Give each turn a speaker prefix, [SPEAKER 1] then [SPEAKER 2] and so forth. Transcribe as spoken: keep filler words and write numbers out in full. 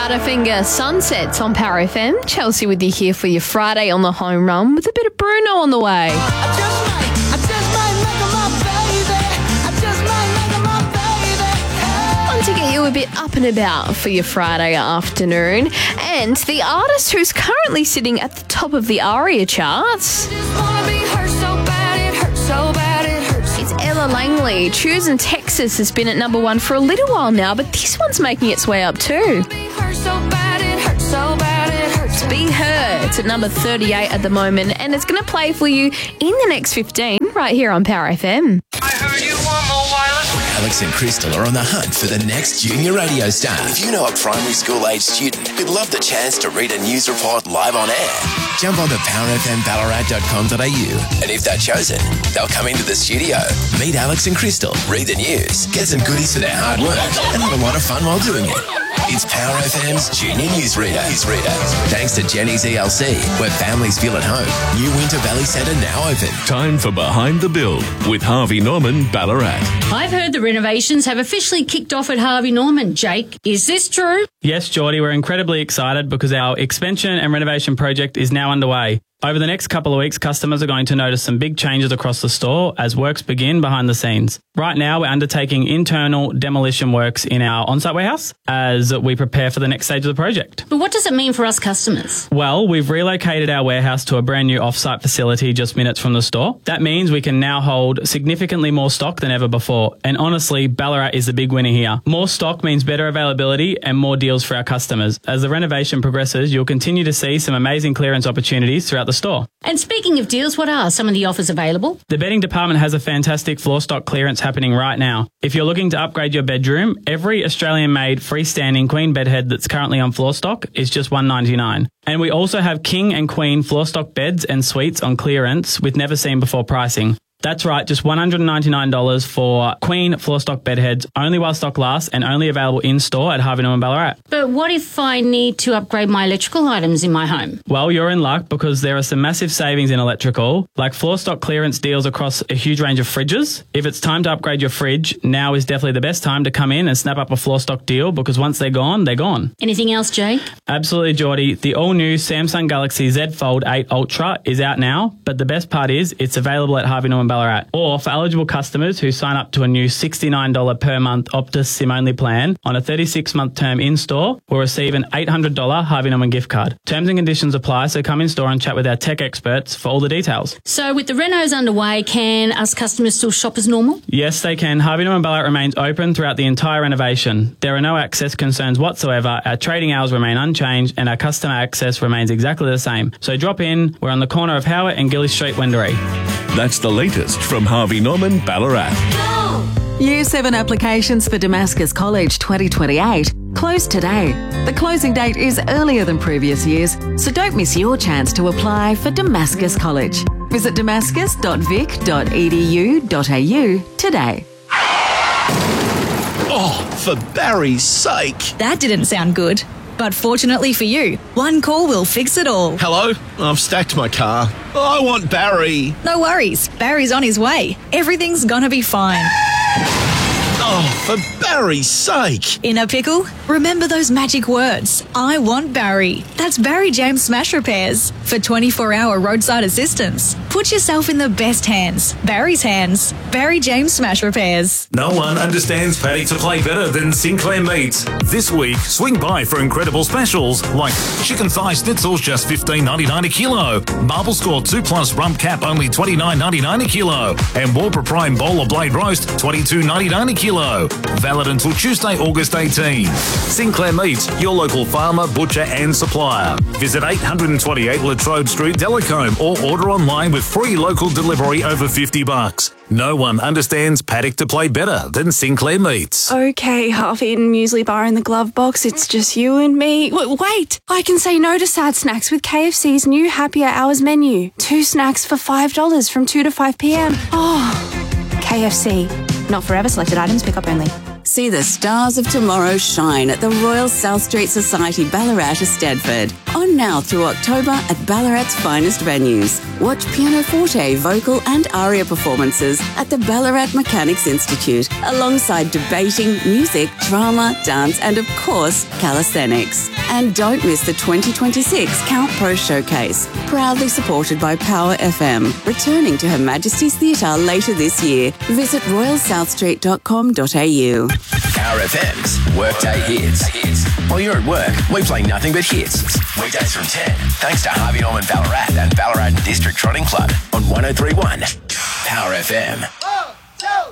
[SPEAKER 1] Powderfinger, Sunsets on Power F M. Chelsea with you here for your Friday on the home run with a bit of Bruno on the way.
[SPEAKER 2] I just might, I just might make her my baby. I just might make her my baby.
[SPEAKER 1] Want to get you a bit up and about for your Friday afternoon. And the artist who's currently sitting at the top of the ARIA charts,
[SPEAKER 2] Just wanna be hurt so bad, it hurts so bad, it hurts.
[SPEAKER 1] it's Ella Langley. Choosing Texas has been at number one for a little while now, but this one's making its way up too.
[SPEAKER 2] Be hurt so bad, it hurts so bad, it hurts.
[SPEAKER 1] Be Her. It's at number thirty-eight at the moment, and it's going to play for you in the next fifteen right here on Power F M.
[SPEAKER 3] I heard you want more wireless.
[SPEAKER 4] Alex and Crystal are on the hunt for the next junior radio star. If you know a primary school age student who'd love the chance to read a news report live on air, jump on to power f m ballarat dot com dot a u, and if they're chosen, they'll come into the studio, meet Alex and Crystal, read the news, get some goodies for their hard work, and have a lot of fun while doing it. It's Power F M's Junior Newsreader. Newsreader. Thanks to Jenny's E L C, where families feel at home. New Winter Valley Centre now open.
[SPEAKER 5] Time for Behind the Build with Harvey Norman, Ballarat.
[SPEAKER 6] I've heard the renovations have officially kicked off at Harvey Norman. Jake, is this true?
[SPEAKER 7] Yes, Geordie, we're incredibly excited because our expansion and renovation project is now underway. Over the next couple of weeks, customers are going to notice some big changes across the store as works begin behind the scenes. Right now, we're undertaking internal demolition works in our on-site warehouse as we prepare for the next stage of the project.
[SPEAKER 6] But what does it mean for us customers?
[SPEAKER 7] Well, we've relocated our warehouse to a brand new off-site facility just minutes from the store. That means we can now hold significantly more stock than ever before. And honestly, Ballarat is the big winner here. More stock means better availability and more deals for our customers. As the renovation progresses, you'll continue to see some amazing clearance opportunities throughout the store.
[SPEAKER 6] And speaking of deals, what are some of the offers available?
[SPEAKER 7] The bedding department has a fantastic floor stock clearance happening right now. If you're looking to upgrade your bedroom, every Australian-made freestanding queen bedhead that's currently on floor stock is just one dollar ninety-nine. And we also have king and queen floor stock beds and suites on clearance with never seen before pricing. That's right, just one hundred ninety-nine dollars for queen floor stock bedheads, only while stock lasts and only available in-store at Harvey Norman Ballarat.
[SPEAKER 6] But what if I need to upgrade my electrical items in my home?
[SPEAKER 7] Well, you're in luck because there are some massive savings in electrical, like floor stock clearance deals across a huge range of fridges. If it's time to upgrade your fridge, now is definitely the best time to come in and snap up a floor stock deal because once they're gone, they're gone.
[SPEAKER 6] Anything else, Jake?
[SPEAKER 7] Absolutely, Geordie. The all-new Samsung Galaxy Z Fold eight Ultra is out now, but the best part is it's available at Harvey Norman Ballarat. Or for eligible customers who sign up to a new sixty-nine dollars per month Optus SIM-only plan on a thirty-six month term in-store, will receive an eight hundred dollars Harvey Norman gift card. Terms and conditions apply, so come in-store and chat with our tech experts for all the details.
[SPEAKER 6] So with the renos underway, can us customers still shop as normal?
[SPEAKER 7] Yes, they can. Harvey Norman Ballarat remains open throughout the entire renovation. There are no access concerns whatsoever. Our trading hours remain unchanged and our customer access remains exactly the same. So drop in. We're on the corner of Howard and Gilly Street, Wendouree.
[SPEAKER 5] That's the latest from Harvey Norman, Ballarat.
[SPEAKER 8] Year seven applications for Damascus College twenty twenty-eight close today. The closing date is earlier than previous years, so don't miss your chance to apply for Damascus College. Visit damascus dot vic dot e d u dot a u today.
[SPEAKER 4] Oh, for Barry's sake.
[SPEAKER 9] That didn't sound good. But fortunately for you, one call will fix it all.
[SPEAKER 4] Hello? I've stacked my car. I want Barry.
[SPEAKER 9] No worries, Barry's on his way. Everything's gonna be fine.
[SPEAKER 4] Oh, for Barry's sake.
[SPEAKER 9] In a pickle? Remember those magic words. I want Barry. That's Barry James Smash Repairs. For twenty-four hour roadside assistance. Put yourself in the best hands. Barry's hands. Barry James Smash Repairs.
[SPEAKER 10] No one understands paddock to play better than Sinclair Meats. This week, swing by for incredible specials like chicken thigh schnitzels just fifteen ninety-nine a kilo, Marble Score two plus rump cap only twenty-nine ninety-nine a kilo, and Warburg Prime bowler blade roast twenty-two ninety-nine a kilo. Valid until Tuesday, August eighteenth. Sinclair Meats, your local farmer, butcher and supplier. Visit eight twenty-eight Latrobe Street, Delacombe, or order online with free local delivery over fifty bucks. No one understands paddock to play better than Sinclair Meats.
[SPEAKER 11] Okay, half-eaten muesli bar in the glove box. It's just you and me. W- wait, I can say no to sad snacks with K F C's new Happier Hours menu. Two snacks for five dollars from two to five p.m. Oh, K F C. Not forever. Selected items. Pick up only.
[SPEAKER 12] See the stars of tomorrow shine at the Royal South Street Society Ballarat, Stedford. On now through October at Ballarat's finest venues. Watch pianoforte, vocal and aria performances at the Ballarat Mechanics Institute alongside debating, music, drama, dance, and of course, calisthenics. And don't miss the twenty twenty-six Count Pro Showcase, proudly supported by Power F M, returning to Her Majesty's Theatre later this year. Visit royal south street dot com dot a u.
[SPEAKER 4] Power F M's Workday Hits. While you're at work, we play nothing but hits. Weekdays from ten, thanks to Harvey Norman Ballarat and Ballarat District Trotting Club on one oh three point one Power F M.